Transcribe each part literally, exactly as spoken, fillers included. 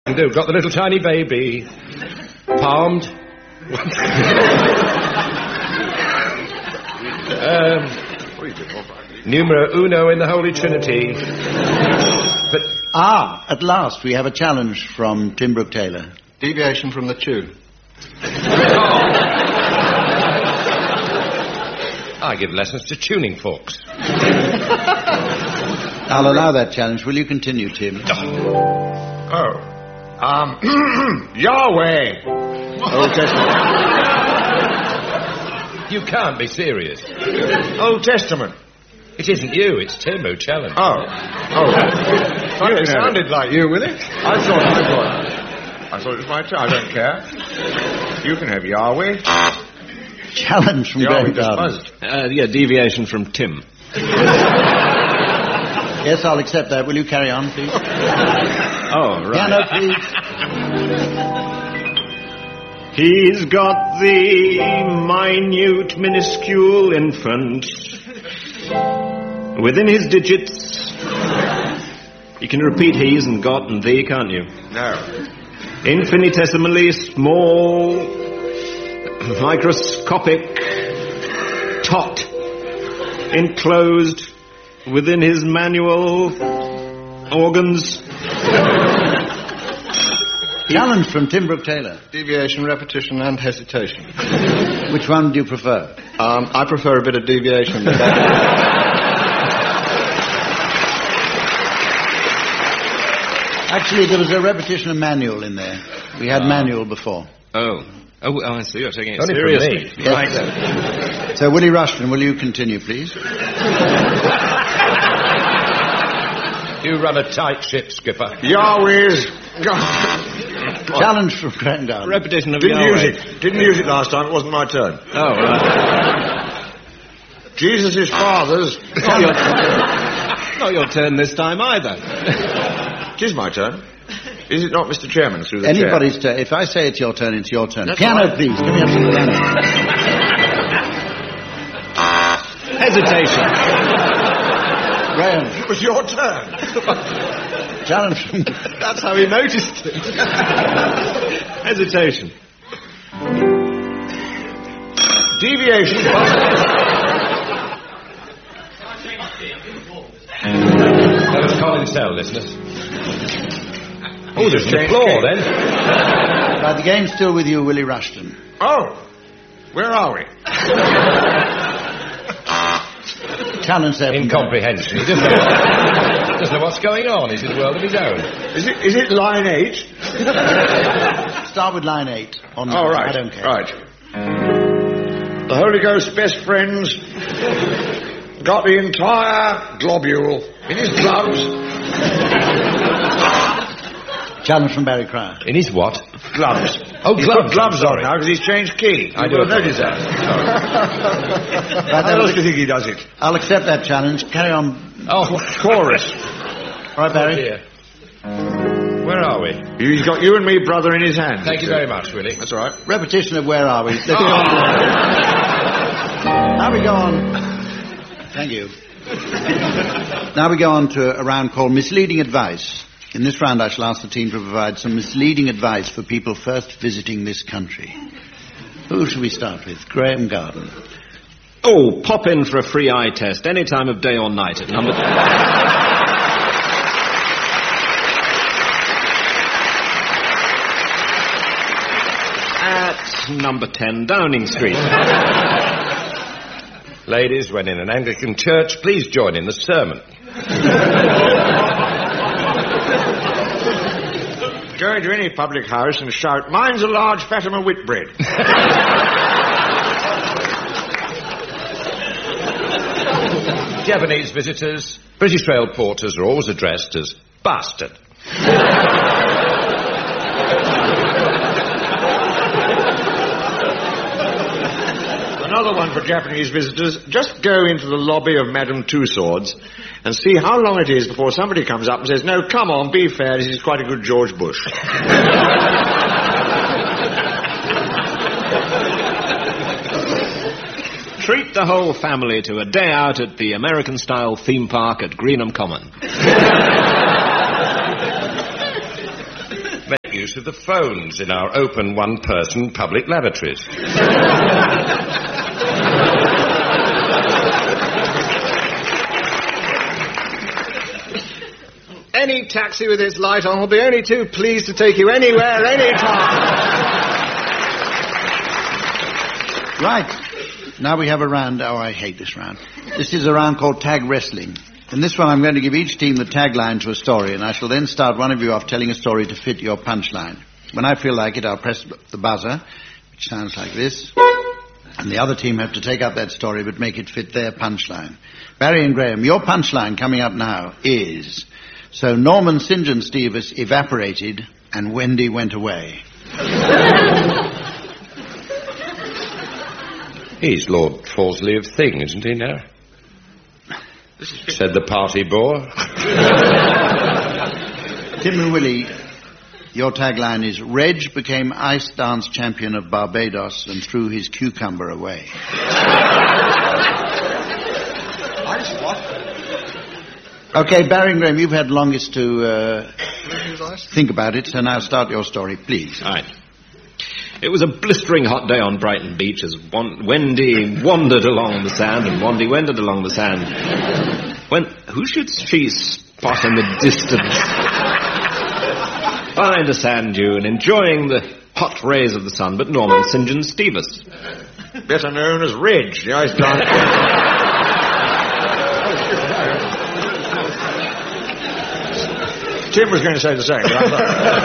Do got the little tiny baby. Palmed. um, numero uno in the Holy Trinity. But ah, at last we have a challenge from Tim Brooke Taylor. Deviation from the tune. I give lessons to tuning forks. I'll allow that challenge. Will you continue, Tim? Oh. Um, Yahweh. Old Testament. You can't be serious. Old Testament. It isn't you, it's Tim who challenged. Oh. Oh. It sounded like you, will it? I thought, I thought, I thought it was my turn. I don't care. You can have Yahweh. Challenge from Yahweh Graham Garden. Uh, yeah, deviation from Tim. Yes, I'll accept that. Will you carry on, please? Oh, right. Piano, please. He's got the minute, minuscule infant within his digits. You can repeat he's and got and thee, can't you? No. Infinitesimally small, microscopic tot enclosed within his manual organs. Challenge from Tim Brooke Taylor. Deviation, repetition, and hesitation. Which one do you prefer? Um, I prefer a bit of deviation. Actually, there was a repetition of manual in there. We had manual before. Oh. Oh, oh, I see. You're taking it Only seriously. from me. Yes. Right. So, Willie Rushton, will you continue, please? You run a tight ship, Skipper. Yahweh's. Challenge from Graham Garden. Repetition of Didn't Yahweh. use it. Didn't use it last time. It wasn't my turn. Oh, right. Jesus' father's. Not your, not your turn this time either. It is my turn. Is it not, Mister Chairman, through the Anybody's chair? turn. If I say it's your turn, it's your turn. That's Piano, right. please. Give me up some piano. Hesitation. Graham. It was your turn. Challenge from... That's how he noticed it. Hesitation. Deviation. That was Colin Sell, listeners. Oh, there's an applause then. Right, the game's still with you, Willie Rushton. Oh. Where are we? Challenge there. from Incomprehension. He doesn't know, what, doesn't know what's going on. He's in a world of his own. Is it, is it line eight? Start with line eight. On Oh, right. I don't care. Right. The Holy Ghost's best friends got the entire globule in his gloves. Challenge from Barry Cryer. In his what? Gloves. Oh, He's gloves, got gloves I'm sorry. on now because he's changed key. I You do will notice apologise. that. Right, How else I'll, do you think he does it? I'll accept that challenge. Carry on. Oh, Chorus. All right, Barry. dear. Where are we? He's got you and me, brother, in his hand. Thank you very much, Willie. That's all right. Repetition of Where Are We? Let's go on. Now we go on. Thank you. Now we go on to a round called Misleading Advice. In this round, I shall ask the team to provide some misleading advice for people first visiting this country. Who shall we start with? Graham Garden. Oh, pop in for a free eye test any time of day or night at number... at number ten Downing Street. Ladies, when in an Anglican church, please join in the sermon. Go into any public house and shout, "Mine's a large Fatima Whitbread." Japanese visitors, British rail porters are always addressed as bastard. Another one for Japanese visitors. Just go into the lobby of Madame Two Swords and see how long it is before somebody comes up and says, "No, come on, be fair, this is quite a good George Bush." Treat the whole family to a day out at the American-style theme park at Greenham Common. use of the phones in our open one-person public lavatories. Any taxi with its light on will be only too pleased to take you anywhere, anytime. Right. Now we have a round. Oh, I hate this round. This is a round called Tag Wrestling. In this one, I'm going to give each team the tagline to a story, and I shall then start one of you off telling a story to fit your punchline. When I feel like it, I'll press the buzzer, which sounds like this, and the other team have to take up that story but make it fit their punchline. Barry and Graham, your punchline coming up now is... So Norman Saint John Stevens evaporated and Wendy went away. He's Lord Fawsley of Thing, isn't he now? Said the party bore. Tim and Willie, your tagline is, Reg became ice dance champion of Barbados and threw his cucumber away. Ice what? Okay, Barry and Graham, you've had longest to uh, think about it, so now start your story, please. All right. It was a blistering hot day on Brighton Beach as Wan- Wendy wandered along the sand, and Wendy wandered along the sand. When, who should she spot in the distance? Behind a sand dune, enjoying the hot rays of the sun, but Norman Saint John Stevens. Better known as Reg, the ice dance. Tim was going to say the same, but I'm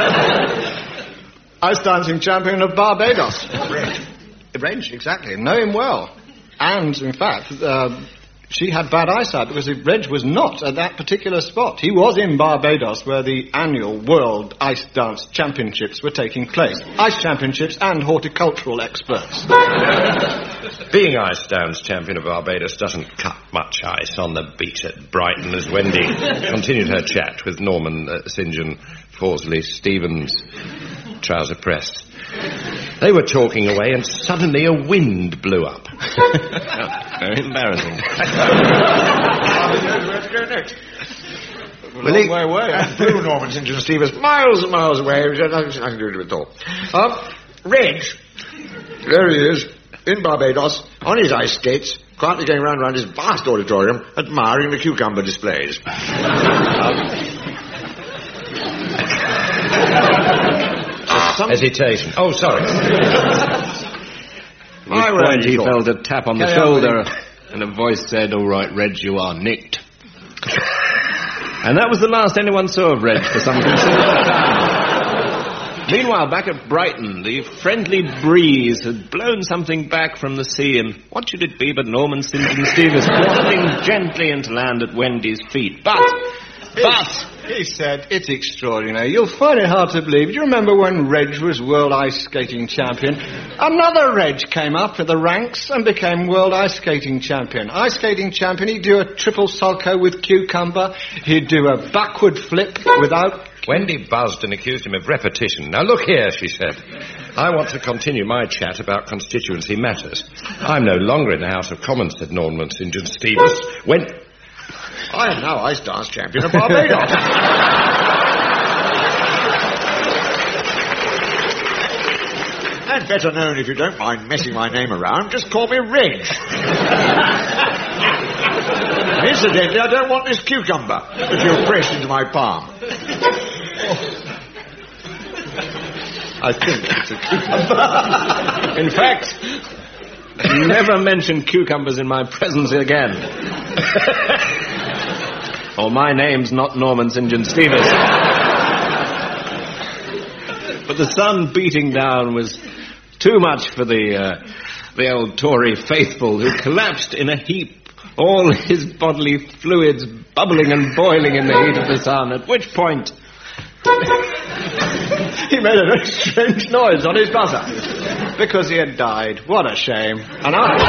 Ice dancing champion of Barbados. Reg. Reg, exactly. Know him well. And, in fact, uh, she had bad eyesight because Reg was not at that particular spot. He was in Barbados where the annual World Ice Dance Championships were taking place. Ice championships and horticultural experts. Being ice dance champion of Barbados doesn't cut much ice on the beach at Brighton as Wendy continued her chat with Norman uh, Saint John Fawsley Stevens, trouser pressed. They were talking away and suddenly a wind blew up. Oh, very embarrassing. Where to go next? Willie? Long way away. I flew Norman Saint John Stevens miles and miles away. Nothing, nothing to do with it at all. Um, Reg, there he is, in Barbados, on his ice skates, quietly going round round his vast auditorium, admiring the cucumber displays. Some... Hesitation. Oh, sorry. At this point he felt a tap on the shoulder and a voice said, all right, Reg, you are nicked. And that was the last anyone saw of Reg for some considerable time. Meanwhile, back at Brighton, the friendly breeze had blown something back from the sea, and what should it be but Norman Saint John Stevens floating gently into land at Wendy's feet. But, but... He said, it's extraordinary. You'll find it hard to believe. Do you remember when Reg was world ice skating champion? Another Reg came up to the ranks and became world ice skating champion. Ice skating champion, he'd do a triple sulco with cucumber. He'd do a backward flip without... Wendy buzzed and accused him of repetition. Now look here, she said. I want to continue my chat about constituency matters. I'm no longer in the House of Commons, said Norman Saint John Stevens. When... I am now ice dance champion of Barbados. And better known, if you don't mind messing my name around, just call me Reg. And incidentally, I don't want this cucumber that you've pressed into my palm. I think it's a cucumber. In fact, never mention cucumbers in my presence again. Or my name's not Norman Saint John Stevens. But the sun beating down was too much for the uh, the old Tory faithful, who collapsed in a heap, all his bodily fluids bubbling and boiling in the heat of the sun, at which point he made a very strange noise on his buzzer, because he had died. What a shame. And I...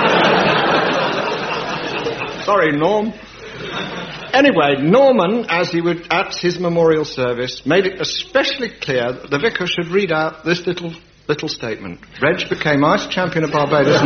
Sorry, Norm. Anyway, Norman, as he would at his memorial service, made it especially clear that the vicar should read out this little little statement. Reg became ice champion of Barbados.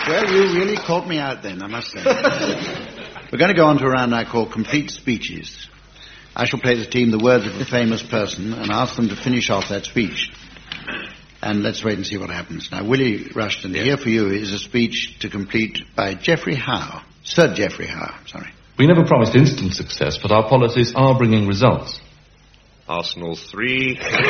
Well, you really caught me out then, I must say. We're going to go on to a round I call Complete Speeches. I shall play the team the words of a famous person and ask them to finish off that speech. And let's wait and see what happens. Now, Willie Rushton, yeah. Here for you is a speech to complete by Geoffrey Howe. Sir Geoffrey Howe, sorry. We never promised instant success, but our policies are bringing results. Arsenal three. three.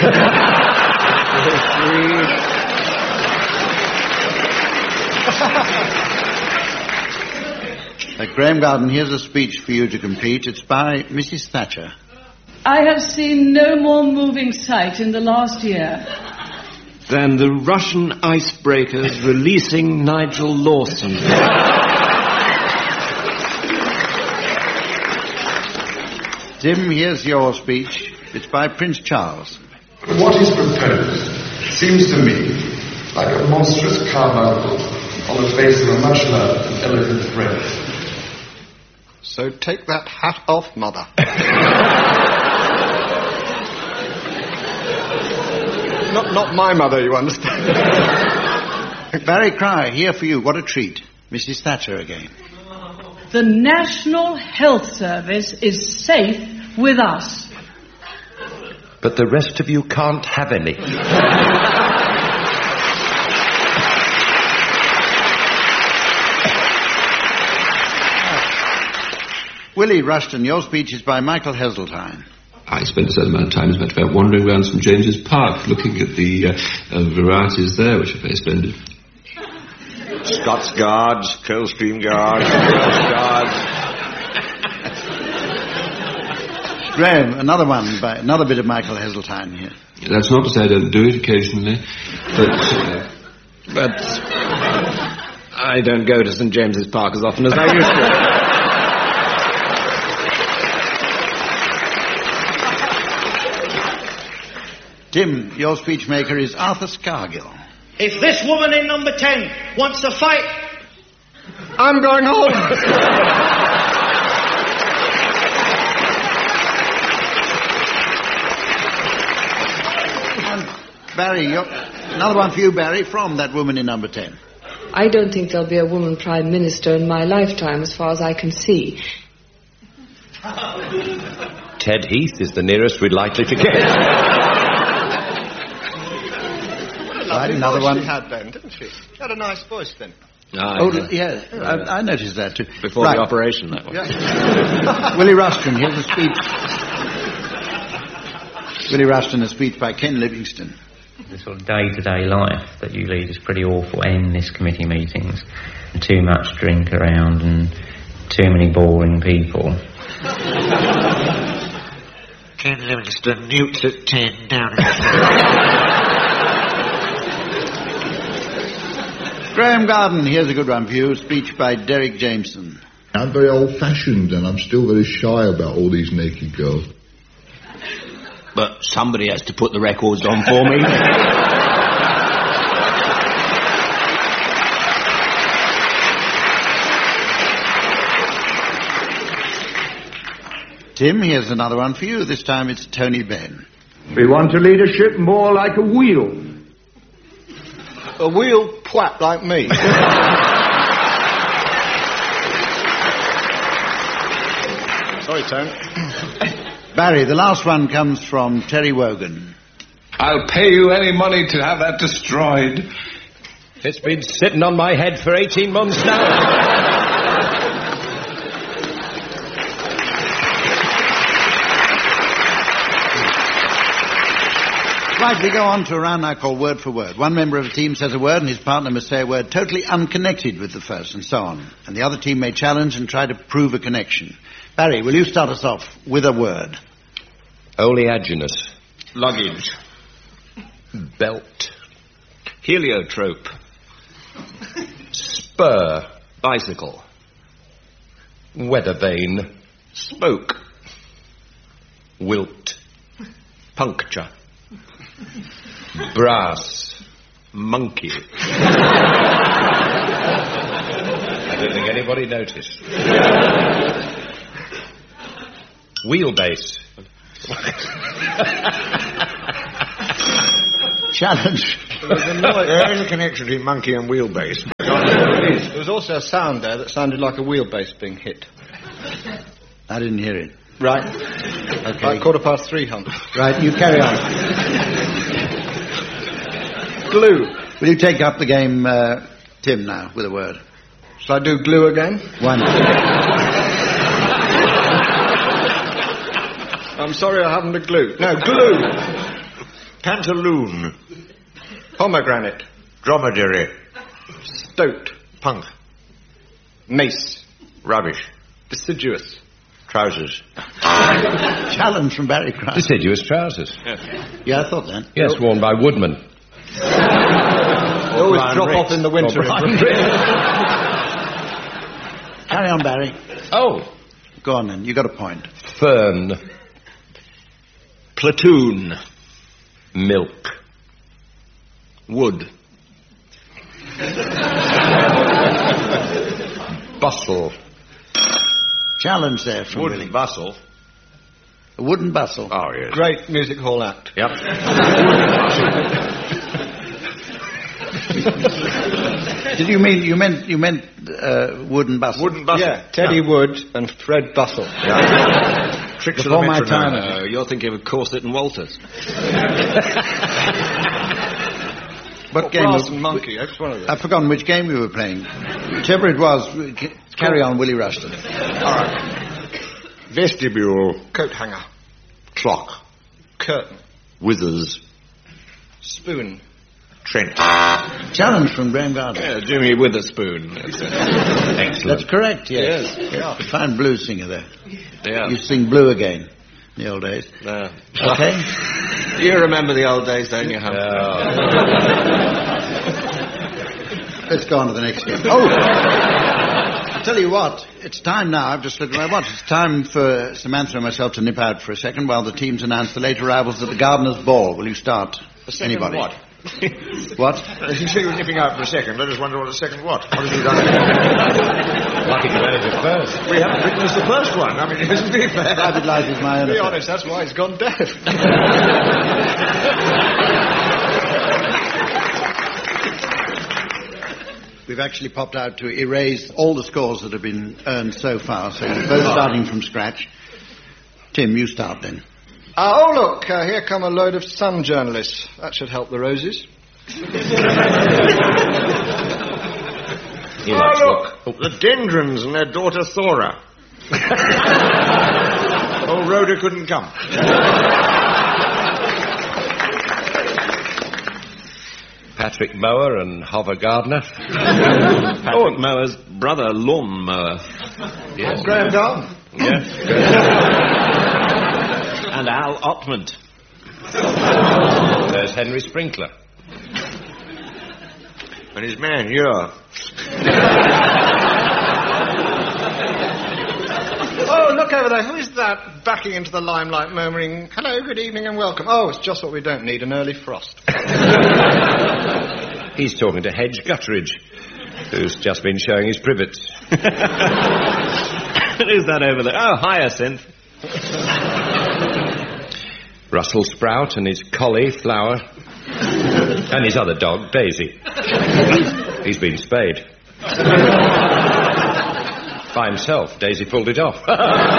Uh, Graham Garden, here's a speech for you to complete. It's by Missus Thatcher. I have seen no more moving sight in the last year than the Russian icebreakers releasing Nigel Lawson. Tim, here's your speech. It's by Prince Charles. What is proposed seems to me like a monstrous carbuncle on the face of a much-loved and elegant friend. So take that hat off, Mother. not, not my mother, you understand. Barry Cryer, here for you. What a treat. Missus Thatcher again. The National Health Service is safe with us. But the rest of you can't have any. Willie Rushton, your speech is by Michael Heseltine. I spent a certain amount of time, as a matter of fact, wandering around St James's Park, looking at the uh, uh, varieties there, which are very splendid. Scots Guards, Coldstream Guards, Welsh Guards. Graham, another one, by another bit of Michael Heseltine here. That's not to say I don't do it occasionally, but... Uh, but I don't go to St James's Park as often as I used to. Tim, your speechmaker is Arthur Scargill. If this woman in number ten wants a fight, I'm going home. And Barry, you're, another one for you, Barry, from that woman in number ten. I don't think there'll be a woman prime minister in my lifetime, as far as I can see. Ted Heath is the nearest we're likely to get. Right, another one. She had, Ben, didn't she? She had a nice voice then. Ah, oh, yeah. yeah, I, I noticed that too. Before right. the operation, that was. Yeah. Willie Rushton, here's a speech. Willie Rushton, a speech by Ken Livingstone. The sort of day-to-day life that you lead is pretty awful in this committee meetings. Too much drink around and too many boring people. Ken Livingstone, Newts at ten, down in Graham Garden, here's a good one for you. Speech by Derek Jameson. I'm very old-fashioned and I'm still very shy about all these naked girls. But somebody has to put the records on for me. Tim, here's another one for you. This time it's Tony Benn. We want a leadership more like a wheel. A wheel twat like me. Sorry, Tony. Barry, the last one comes from Terry Wogan. I'll pay you any money to have that destroyed. It's been sitting on my head for eighteen months now. Right, we go on to a round now called Word for Word. One member of a team says a word and his partner must say a word totally unconnected with the first, and so on. And the other team may challenge and try to prove a connection. Barry, will you start us off with a word? Oleaginous. Luggage. Belt. Heliotrope. Spur. Bicycle. Weather vane. Smoke. Wilt. Puncture. Brass. Monkey. I don't think anybody noticed. Wheelbase. Challenge. There is a connection between monkey and wheelbase. There was also a sound there that sounded like a wheelbase being hit. I didn't hear it. Right. Okay. Right, quarter past three, Hunt. Right, you carry on. Glue. Will you take up the game, uh, Tim, now, with a word? Shall I do glue again? Why not? I'm sorry I haven't a glue. No, glue. Pantaloon. Pomegranate. Dromedary. Stoat. Punk. Mace. Rubbish. Deciduous. Trousers. Challenge from Barry Crown. Deciduous trousers. Yes. Yeah, I thought that. Yes, worn by woodmen. They always Brian drop Ricks. off in the winter. Carry on, Barry. Oh. Go on, then. You got a point. Fern. Platoon. Milk. Wood. Bustle. Challenge there from Wooden Willie. bustle. A wooden bustle. Oh, yes. Great music hall act. Yep. Did you mean you meant you meant uh, wooden bustle? Wooden bustle. Yeah, Teddy Yeah. Wood and Fred Bustle. Yeah. Tricks Before of the my metronome. time. Uh, you're thinking of Corset and Walters. What game? Brass was- and Monkey. That's one of them. I've forgotten which game we were playing. Whichever it was, we c- carry on, Willie Rushton. All right. Vestibule. Coat hanger. Clock. Curtain. Withers. Spoon. Trent. Challenge from Graham Gardner. Yeah, Jimmy Witherspoon. That's it. Excellent. That's correct, yes. Yes. Yeah. Fine blues singer there. Yeah. You sing blue again in the old days. Uh, Okay? you remember the old days, don't you, Hunt? Let's go on to the next game. Oh! I'll tell you what, it's time now. I've just looked at my watch. It's time for Samantha and myself to nip out for a second while the teams announce the late arrivals at the Gardener's Ball. Will you start? A second Anybody? what? What? You say you were nipping out for a second. Let us wonder what a second what. What have you done? Lucky to manage it first. We haven't witnessed the first one. I mean, isn't it fair? Private life is my own To be affair. honest, that's why he's gone deaf. We've actually popped out to erase all the scores that have been earned so far, so you're both starting from scratch. Tim, you start then. Uh, oh, look, uh, here come a load of Sun journalists. That should help the roses. Oh, look. The Dendrons and their daughter Thora. Oh, Rhoda couldn't come. Patrick Mower and Hover Gardner. Patrick Mower's brother, Lawn Mower. Yes. Graham Gardner. Yes. And Al Ottman. There's Henry Sprinkler. And his man, yeah. Oh, look over there. Who is that backing into the limelight murmuring, hello, good evening and welcome? Oh, it's just what we don't need, an early frost. He's talking to Hedge Gutteridge, who's just been showing his privets. Who's that over there? Oh, Hyacinth. Russell Sprout and his collie, Flower. And his other dog, Daisy. He's been spayed. By himself, Daisy pulled it off.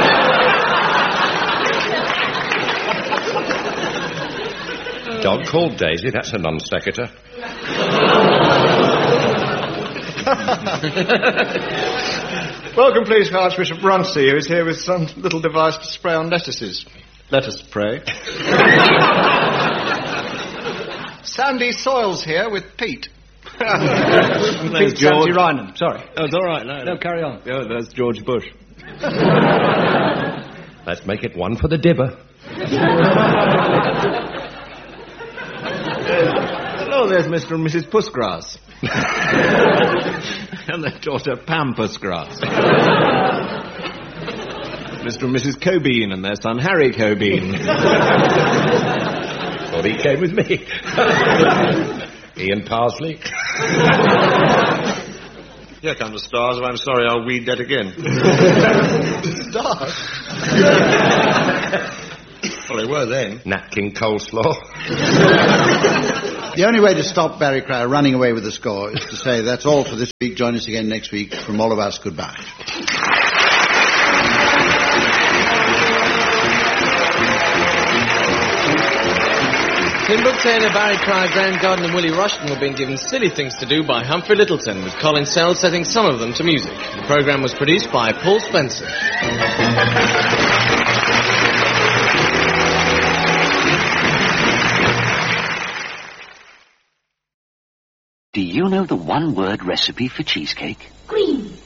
Dog called Daisy, that's a non sequitur. Welcome, please, for Archbishop Runcie, who is here with some little device to spray on lettuces. Let us pray. Sandy Soils here with Pete. There's Pete George. Santi-Rynam. Sorry. Oh, it's all right. No, No, carry on. Oh, there's George Bush. Let's make it one for the dibber. Oh, there's Mister and Missus Pussgrass. And their daughter Pam Pussgrass. Mister and Missus Cobean and their son Harry Cobean. Thought he came with me. Ian Parsley. Here come the stars. I'm sorry, I'll weed that again. Stars? Well, they were then. Nat King Coleslaw. The only way to stop Barry Cryer running away with the score is to say, that's all for this week. Join us again next week. From all of us, goodbye. Tim Brooke Taylor, Barry Cryer, Graham Garden and Willie Rushton were being given silly things to do by Humphrey Littleton, with Colin Sells setting some of them to music. The programme was produced by Paul Spencer. Do you know the one-word recipe for cheesecake? Green.